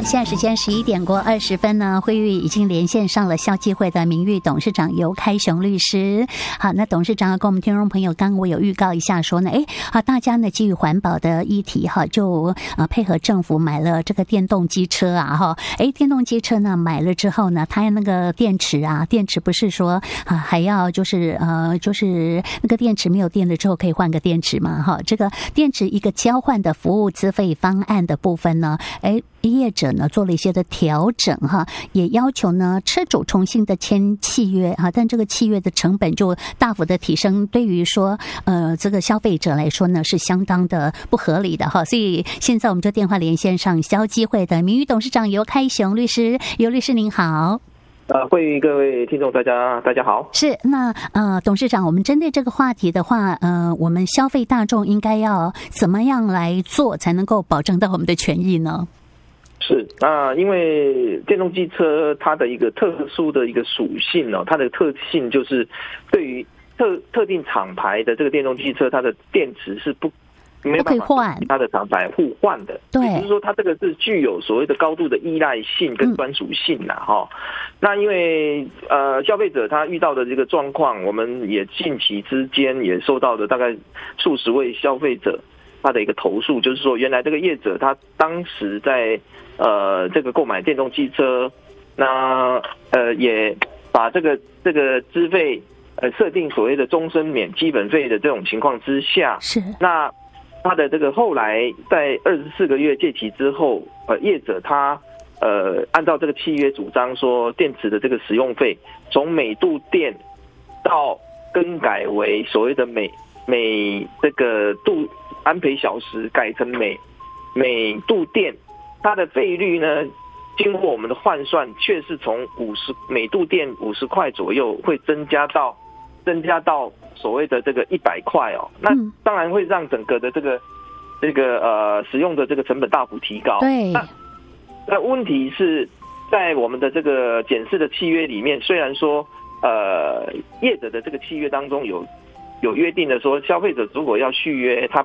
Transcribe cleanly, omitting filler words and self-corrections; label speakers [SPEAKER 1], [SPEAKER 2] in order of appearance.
[SPEAKER 1] 现在时间11:20呢，会议已经连线上了消基会的名誉董事长尤开雄律师。好，那董事长跟我们听众朋友，刚刚我有预告一下说呢，大家呢基于环保的议题哈，就配合政府买了这个电动机车啊哈，电动机车呢买了之后呢，它那个电池不是说还要就是那个电池没有电了之后可以换个电池嘛哈，这个电池一个交换的服务资费方案的部分呢，业者呢做了一些的调整哈，也要求呢车主重新的签契约哈，但这个契约的成本就大幅的提升，对于说这个消费者来说呢是相当的不合理的哈，所以现在我们就电话连线上消基会的名誉董事长尤开雄律师，尤律师您好。
[SPEAKER 2] 会议各位听众大家好。
[SPEAKER 1] 是，那董事长，我们针对这个话题的话，我们消费大众应该要怎么样来做才能够保证到我们的权益呢？
[SPEAKER 2] 是因为电动机车它的一个特殊的一个属性它的特性就是对于特定厂牌的这个电动机车，它的电池是没有办法跟它的厂牌互换的，
[SPEAKER 1] 对，
[SPEAKER 2] 也就是说它这个是具有所谓的高度的依赖性跟专属性那因为消费者他遇到的这个状况，我们也近期之间也收到的大概数十位消费者他的一个投诉，就是说原来这个业者他当时在这个购买电动机车，那也把这个资费设定所谓的终身免基本费的这种情况之下，
[SPEAKER 1] 是
[SPEAKER 2] 那他的这个后来在24个月届期之后，业者他按照这个契约主张说，电池的这个使用费从每度电到更改为所谓的每这个度安培小时改成每度电，它的费率呢，经过我们的换算，却是从每度电50块左右，会增加到所谓的这个100块那当然会让整个的这个使用的这个成本大幅提高。
[SPEAKER 1] 对。
[SPEAKER 2] 那问题是在我们的这个检视的契约里面，虽然说业者的这个契约当中有约定的说，消费者如果要续约，他